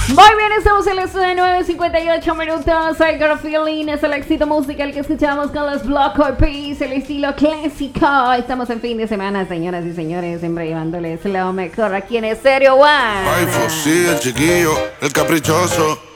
Muy bien, estamos en las 9:58 minutos. I Got a Feeling es el éxito musical que escuchamos con los Black Eyed Peas, el estilo clásico. Estamos en fin de semana, señoras y señores, siempre llevándoles lo mejor aquí en Estéreo One. Ay, sí, el chiquillo, el caprichoso.